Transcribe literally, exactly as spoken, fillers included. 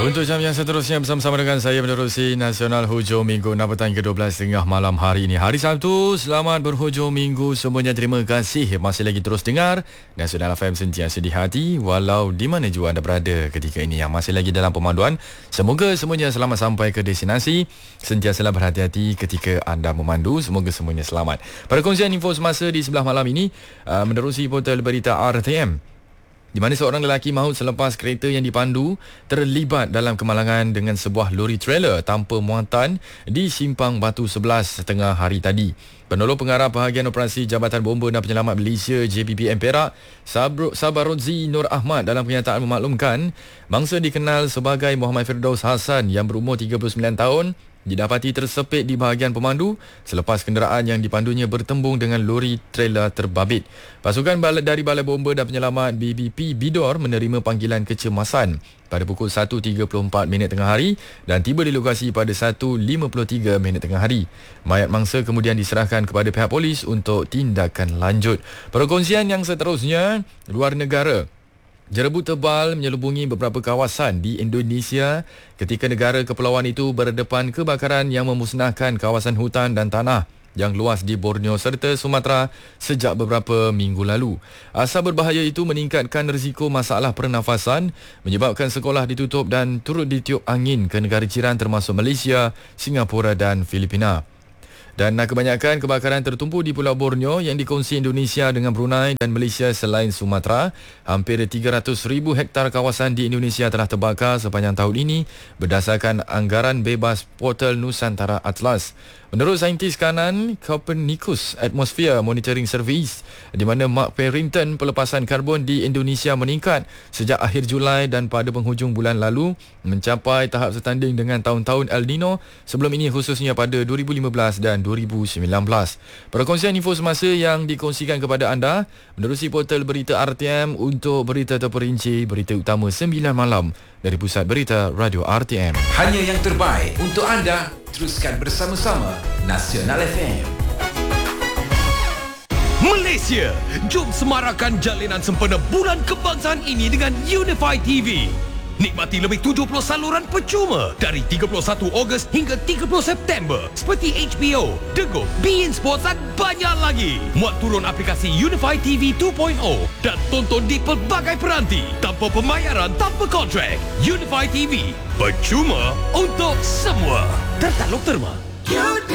Untuk jam yang seterusnya bersama-sama dengan saya menerusi Nasional Hujung Minggu enam petang ke dua belas tengah malam hari ini. Hari Sabtu, selamat berhujung minggu semuanya. Terima kasih masih lagi terus dengar Nasional F M sentiasa di hati walau di mana jua anda berada ketika ini yang masih lagi dalam pemanduan. Semoga semuanya selamat sampai ke destinasi. Sentiasalah berhati-hati ketika anda memandu. Semoga semuanya selamat. Pada kongsian info semasa di sebelah malam ini, uh, menerusi portal berita R T M, di mana seorang lelaki maut selepas kereta yang dipandu terlibat dalam kemalangan dengan sebuah lori trailer tanpa muatan di Simpang Batu sebelas tengah hari tadi. Penolong pengarah bahagian operasi Jabatan Bomba dan Penyelamat Malaysia J B B M Perak, Sabarudzi Nur Ahmad, dalam kenyataan memaklumkan mangsa dikenal sebagai Muhammad Firdaus Hassan yang berumur tiga puluh sembilan tahun didapati tersepit di bahagian pemandu selepas kenderaan yang dipandunya bertembung dengan lori trailer terbabit. Pasukan balai dari Balai Bomba dan Penyelamat B B P Bidor menerima panggilan kecemasan pada pukul satu tiga puluh empat minit tengah hari dan tiba di lokasi pada satu lima puluh tiga minit tengah hari. Mayat mangsa kemudian diserahkan kepada pihak polis untuk tindakan lanjut. Perkongsian yang seterusnya, luar negara. Jerebu tebal menyelubungi beberapa kawasan di Indonesia ketika negara kepulauan itu berdepan kebakaran yang memusnahkan kawasan hutan dan tanah yang luas di Borneo serta Sumatera sejak beberapa minggu lalu. Asal berbahaya itu meningkatkan risiko masalah pernafasan, menyebabkan sekolah ditutup dan turut ditiup angin ke negara jiran termasuk Malaysia, Singapura dan Filipina. Dan kebanyakan kebakaran tertumpu di Pulau Borneo yang dikongsi Indonesia dengan Brunei dan Malaysia selain Sumatera. Hampir tiga ratus ribu hektar kawasan di Indonesia telah terbakar sepanjang tahun ini berdasarkan anggaran bebas portal Nusantara Atlas. Menurut saintis kanan Copernicus Atmosphere Monitoring Service, di mana Mark Parrington, pelepasan karbon di Indonesia meningkat sejak akhir Julai dan pada penghujung bulan lalu mencapai tahap setanding dengan tahun-tahun El Nino sebelum ini, khususnya pada dua ribu lima belas dan dua ribu sembilan belas. Perkongsian info semasa yang dikongsikan kepada anda menerusi portal berita R T M. Untuk berita terperinci, berita utama sembilan malam dari Pusat Berita Radio R T M. Hanya yang terbaik untuk anda. Teruskan bersama-sama Nasional F M. Malaysia, jom semarakan jalinan sempena Bulan Kebangsaan ini dengan Unify T V. Nikmati lebih tujuh puluh saluran percuma dari tiga puluh satu Ogos hingga tiga puluh September seperti H B O, The Go, beIN Sports dan banyak lagi. Muat turun aplikasi Unify T V dua titik kosong dan tonton di pelbagai peranti tanpa pembayaran, tanpa kontrak. Unify T V, percuma untuk semua. Tertaluk terma.